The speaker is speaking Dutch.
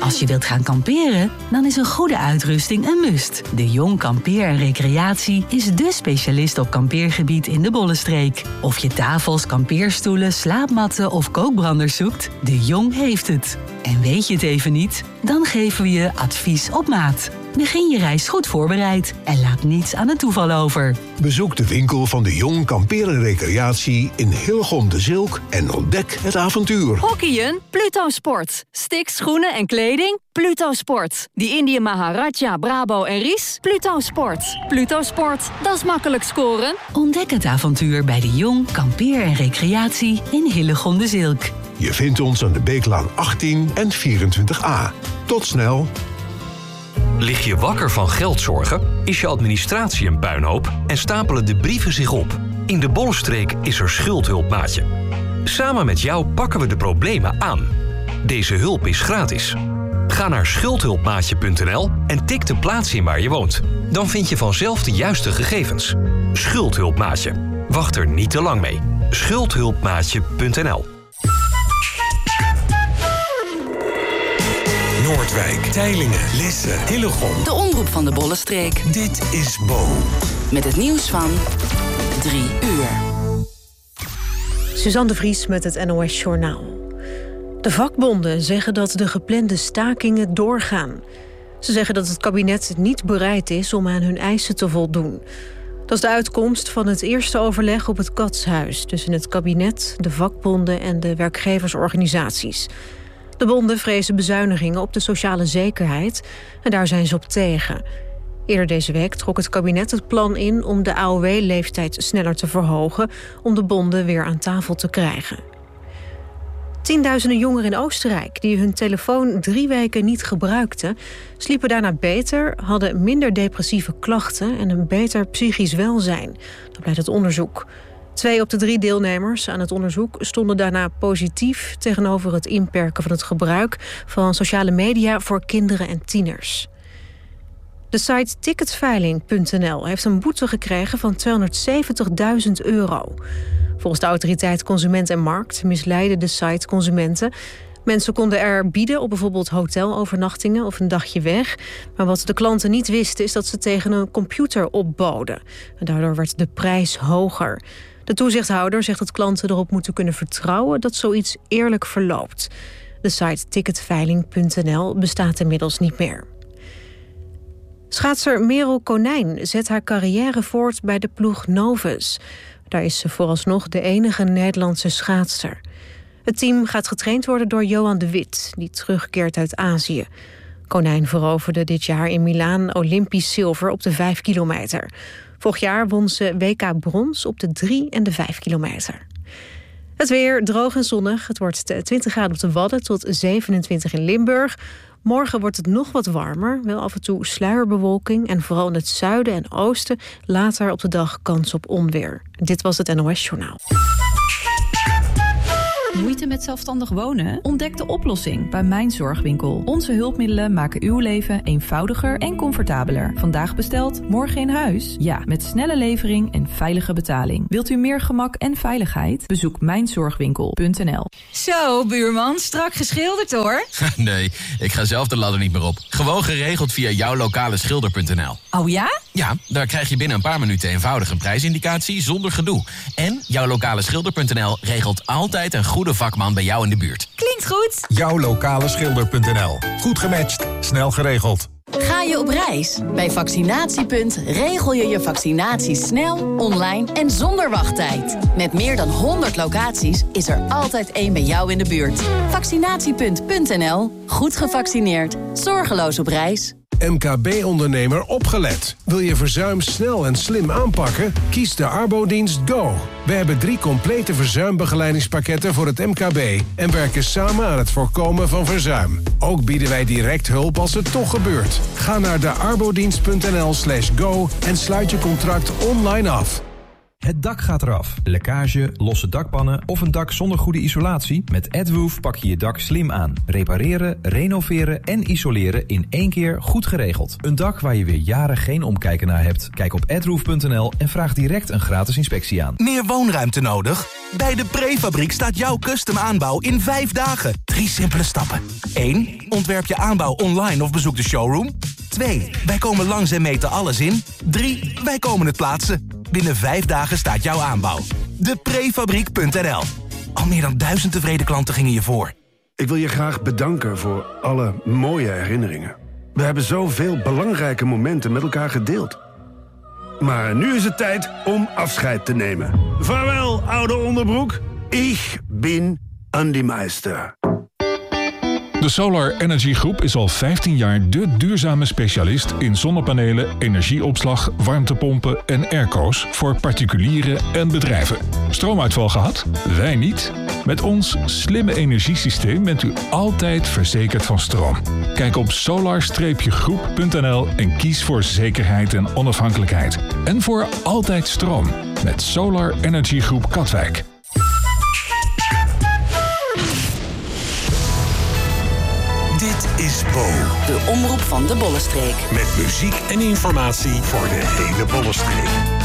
Als je wilt gaan kamperen, dan is een goede uitrusting een must. De Jong Kampeer en Recreatie is dé specialist op kampeergebied in de Bollenstreek. Of je tafels, kampeerstoelen, slaapmatten of kookbranders zoekt, De Jong heeft het. En weet je het even niet? Dan geven we je advies op maat. Begin je reis goed voorbereid en laat niets aan het toeval over. Bezoek de winkel van De Jong Kampeer en Recreatie in Hillegom de Zilk en ontdek het avontuur. Hockeyen? Pluto Sport. Sticks, schoenen en kleding? Pluto Sport. Die Indië Maharaja, Brabo en Ries? Pluto Sport. Pluto Sport, dat is makkelijk scoren. Ontdek het avontuur bij De Jong Kampeer en Recreatie in Hillegom de Zilk. Je vindt ons aan de Beeklaan 18 en 24a. Tot snel! Lig je wakker van geldzorgen? Is je administratie een puinhoop? En stapelen de brieven zich op? In de Bollenstreek is er Schuldhulpmaatje. Samen met jou pakken we de problemen aan. Deze hulp is gratis. Ga naar schuldhulpmaatje.nl en tik de plaats in waar je woont. Dan vind je vanzelf de juiste gegevens. Schuldhulpmaatje. Wacht er niet te lang mee. Schuldhulpmaatje.nl. Noordwijk, Teylingen, Lisse, Hillegom. De omroep van de Bollenstreek. Dit is Bo. Met het nieuws van 3 uur. Suzanne de Vries met het NOS Journaal. De vakbonden zeggen dat de geplande stakingen doorgaan. Ze zeggen dat het kabinet niet bereid is om aan hun eisen te voldoen. Dat is de uitkomst van het eerste overleg op het Katshuis tussen het kabinet, de vakbonden en de werkgeversorganisaties. De bonden vrezen bezuinigingen op de sociale zekerheid en daar zijn ze op tegen. Eerder deze week trok het kabinet het plan in om de AOW-leeftijd sneller te verhogen om de bonden weer aan tafel te krijgen. Tienduizenden jongeren in Oostenrijk die hun telefoon 3 weken niet gebruikten, sliepen daarna beter, hadden minder depressieve klachten en een beter psychisch welzijn. Dat blijkt uit onderzoek. 2 op de 3 deelnemers aan het onderzoek stonden daarna positief tegenover het inperken van het gebruik van sociale media voor kinderen en tieners. De site Ticketsveiling.nl heeft een boete gekregen van €270.000. Volgens de autoriteit Consument en Markt misleidde de site consumenten. Mensen konden er bieden op bijvoorbeeld hotelovernachtingen of een dagje weg. Maar wat de klanten niet wisten is dat ze tegen een computer opboden. En daardoor werd de prijs hoger. De toezichthouder zegt dat klanten erop moeten kunnen vertrouwen dat zoiets eerlijk verloopt. De site Ticketsveiling.nl bestaat inmiddels niet meer. Schaatser Merel Konijn zet haar carrière voort bij de ploeg Novus. Daar is ze vooralsnog de enige Nederlandse schaatster. Het team gaat getraind worden door Johan de Wit, die terugkeert uit Azië. Konijn veroverde dit jaar in Milaan Olympisch zilver op de 5 kilometer. Vorig jaar won ze WK brons op de 3 en de 5 kilometer. Het weer droog en zonnig. Het wordt 20 graden op de Wadden tot 27 in Limburg. Morgen wordt het nog wat warmer. Wel af en toe sluierbewolking en vooral in het zuiden en oosten later op de dag kans op onweer. Dit was het NOS Journaal. Moeite met zelfstandig wonen? Ontdek de oplossing bij Mijn Zorgwinkel. Onze hulpmiddelen maken uw leven eenvoudiger en comfortabeler. Vandaag besteld, morgen in huis? Ja, met snelle levering en veilige betaling. Wilt u meer gemak en veiligheid? Bezoek mijnzorgwinkel.nl. Zo, buurman, strak geschilderd hoor. Nee, ik ga zelf de ladder niet meer op. Gewoon geregeld via jouwlokaleschilder.nl. Oh ja? Ja, daar krijg je binnen een paar minuten eenvoudig een prijsindicatie zonder gedoe. En jouwlokaleschilder.nl regelt altijd een goede vakman bij jou in de buurt. Klinkt goed. Jouwlokaleschilder.nl. Goed gematcht, snel geregeld. Ga je op reis? Bij Vaccinatiepunt regel je je vaccinatie snel, online en zonder wachttijd. Met meer dan 100 locaties is er altijd één bij jou in de buurt. Vaccinatiepunt.nl. Goed gevaccineerd. Zorgeloos op reis. MKB-ondernemer opgelet. Wil je verzuim snel en slim aanpakken? Kies de Arbodienst Go. We hebben 3 complete verzuimbegeleidingspakketten voor het MKB... en werken samen aan het voorkomen van verzuim. Ook bieden wij direct hulp als het toch gebeurt. Ga naar de arbodienst.nl/go en sluit je contract online af. Het dak gaat eraf. Lekkage, losse dakpannen of een dak zonder goede isolatie? Met AdRoof pak je je dak slim aan. Repareren, renoveren en isoleren in één keer goed geregeld. Een dak waar je weer jaren geen omkijken naar hebt? Kijk op adroof.nl en vraag direct een gratis inspectie aan. Meer woonruimte nodig? Bij de Prefabriek staat jouw custom aanbouw in 5 dagen. 3 simpele stappen. 1. Ontwerp je aanbouw online of bezoek de showroom. 2. Wij komen langs en meten alles in. 3. Wij komen het plaatsen. Binnen 5 dagen staat jouw aanbouw. Deprefabriek.nl. Al meer dan 1000 tevreden klanten gingen je voor. Ik wil je graag bedanken voor alle mooie herinneringen. We hebben zoveel belangrijke momenten met elkaar gedeeld. Maar nu is het tijd om afscheid te nemen. Vaarwel, oude onderbroek. Ik ben Andy Meister. De Solar Energy Groep is al 15 jaar de duurzame specialist in zonnepanelen, energieopslag, warmtepompen en airco's voor particulieren en bedrijven. Stroomuitval gehad? Wij niet. Met ons slimme energiesysteem bent u altijd verzekerd van stroom. Kijk op solar-groep.nl en kies voor zekerheid en onafhankelijkheid. En voor altijd stroom met Solar Energy Groep Katwijk. Dit is Bo. De omroep van de Bollenstreek. Met muziek en informatie voor de hele Bollenstreek.